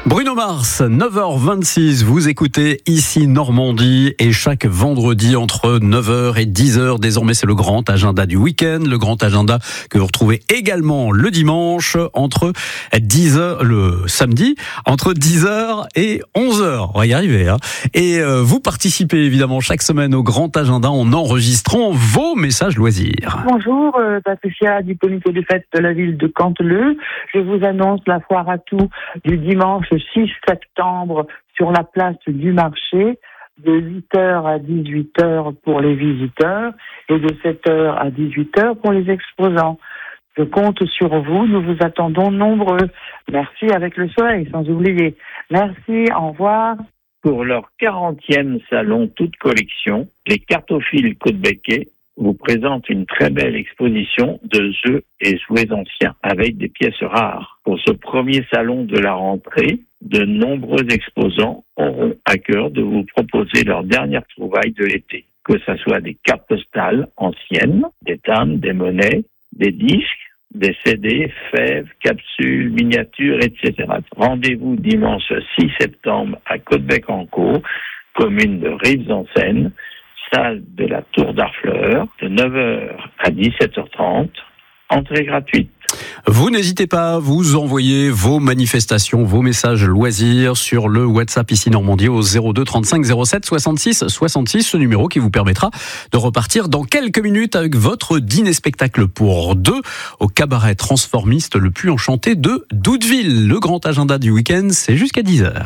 Bruno Mars, 9h26, vous écoutez ici Normandie et chaque vendredi entre 9h et 10h, désormais c'est le grand agenda du week-end, le grand agenda que vous retrouvez également le dimanche entre 10h, le samedi, entre 10h et 11h, on va y arriver. Et vous participez évidemment chaque semaine au grand agenda en enregistrant vos messages loisirs. Bonjour, Patricia du comité des fêtes de la ville de Canteleu. Je vous annonce la foire à tout du dimanche 6 septembre sur la place du marché, de 8h à 18h pour les visiteurs et de 7h à 18h pour les exposants. Je compte sur vous, nous vous attendons nombreux. Merci avec le soleil, sans oublier. Merci, au revoir. Pour leur 40e salon toute collection, les cartophiles Côte-Becquet vous présentent une très belle exposition de jeux et jouets anciens avec des pièces rares. Pour ce premier salon de la rentrée, de nombreux exposants auront à cœur de vous proposer leurs dernières trouvailles de l'été, que ce soit des cartes postales anciennes, des timbres, des monnaies, des disques, des CD, fèves, capsules, miniatures, etc. Rendez-vous dimanche 6 septembre à Côte-Bec-en-Caux, commune de Rives-en-Seine, salle de la Tour d'Harfleur, de 9h à 17h30, entrée gratuite. Vous n'hésitez pas à vous envoyer vos manifestations, vos messages loisirs sur le WhatsApp ici Normandie au 02 35 07 66 66, ce numéro qui vous permettra de repartir dans quelques minutes avec votre dîner-spectacle pour deux au cabaret transformiste le plus enchanté de Doudeville. Le grand agenda du week-end, c'est jusqu'à 10h.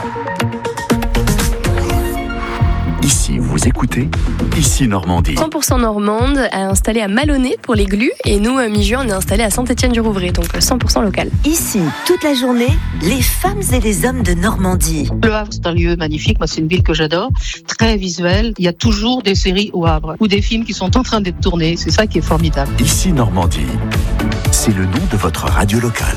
Ici, vous écoutez Ici Normandie. 100% normande a installé à Malonnet pour les glues et nous, mi-juin, on est installé à Saint-Étienne-du-Rouvray, donc 100% local. Ici, toute la journée, les femmes et les hommes de Normandie. Le Havre, c'est un lieu magnifique. Moi, c'est une ville que j'adore. Très visuelle. Il y a toujours des séries au Havre ou des films qui sont en train d'être tournés. C'est ça qui est formidable. Ici Normandie, c'est le nom de votre radio locale.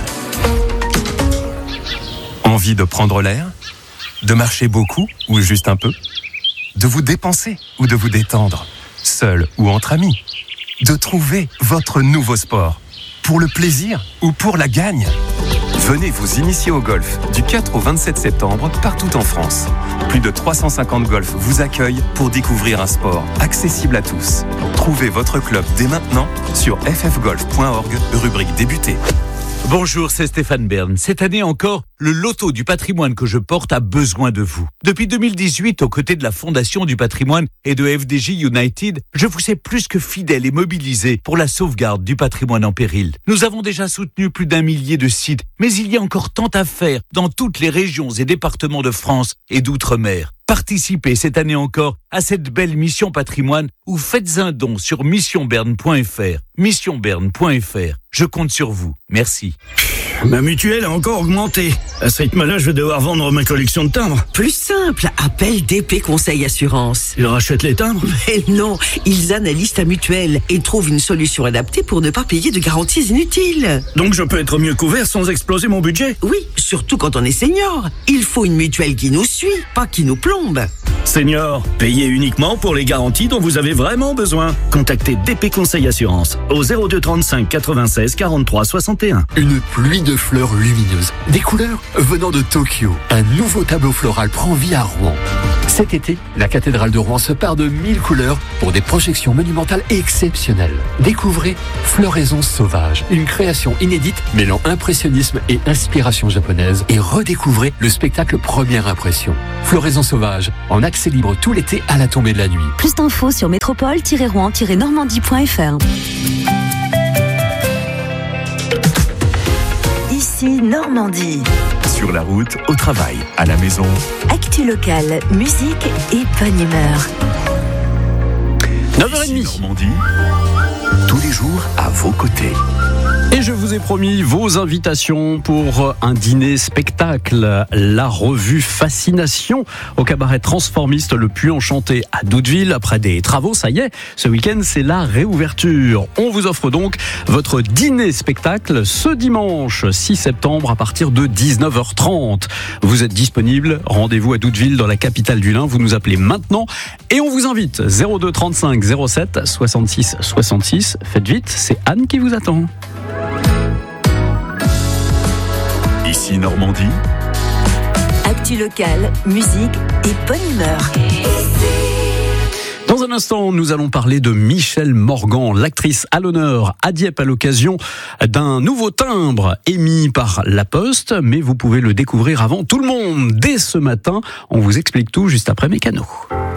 Envie de prendre l'air ? De marcher beaucoup ou juste un peu ? De vous dépenser ou de vous détendre, seul ou entre amis. De trouver votre nouveau sport, pour le plaisir ou pour la gagne. Venez vous initier au golf du 4 au 27 septembre partout en France. Plus de 350 golfs vous accueillent pour découvrir un sport accessible à tous. Trouvez votre club dès maintenant sur ffgolf.org, rubrique débuter. Bonjour, c'est Stéphane Bern. Cette année encore, le loto du patrimoine que je porte a besoin de vous. Depuis 2018, aux côtés de la Fondation du patrimoine et de FDJ United, je vous sais plus que fidèle et mobilisé pour la sauvegarde du patrimoine en péril. Nous avons déjà soutenu plus d'1 millier de sites, mais il y a encore tant à faire dans toutes les régions et départements de France et d'outre-mer. Participez cette année encore à cette belle mission patrimoine ou faites un don sur missionberne.fr. Missionberne.fr. Je compte sur vous. Merci. Ma mutuelle a encore augmenté. À ce rythme-là, je vais devoir vendre ma collection de timbres. Plus simple, appelle DP Conseil Assurance. Ils rachètent les timbres ? Mais non, ils analysent ta mutuelle et trouvent une solution adaptée pour ne pas payer de garanties inutiles. Donc je peux être mieux couvert sans exploser mon budget ? Oui, surtout quand on est senior. Il faut une mutuelle qui nous suit, pas qui nous plombe. Senior, payez uniquement pour les garanties dont vous avez vraiment besoin. Contactez DP Conseil Assurance au 02 35 96 43 61. Une pluie de fleurs lumineuses, des couleurs venant de Tokyo. Un nouveau tableau floral prend vie à Rouen. Cet été, la cathédrale de Rouen se part de 1000 couleurs pour des projections monumentales exceptionnelles. Découvrez Floraison sauvage, une création inédite mêlant impressionnisme et inspiration japonaise. Et redécouvrez le spectacle Première Impression. Floraison sauvage, en accès libre tout l'été à la tombée de la nuit. Plus d'infos sur métropole-rouen-normandie.fr. Ici Normandie. Sur la route, au travail, à la maison. Actu locale, musique et bonne humeur. 9h30. Ici Normandie, tous les jours à vos côtés. Et je vous ai promis vos invitations pour un dîner-spectacle. La revue Fascination au cabaret transformiste le Puy Enchanté à Doudeville. Après des travaux, ça y est, ce week-end, c'est la réouverture. On vous offre donc votre dîner-spectacle ce dimanche 6 septembre à partir de 19h30. Vous êtes disponible, rendez-vous à Doudeville dans la capitale du Lin. Vous nous appelez maintenant et on vous invite 02 35 07 66 66. Faites vite, c'est Anne qui vous attend. Ici Normandie, Actu locale, musique et bonne humeur. Dans un instant, nous allons parler de Michèle Morgan, l'actrice à l'honneur à Dieppe à l'occasion d'un nouveau timbre émis par La Poste, mais vous pouvez le découvrir avant tout le monde dès ce matin. On vous explique tout juste après Mécano.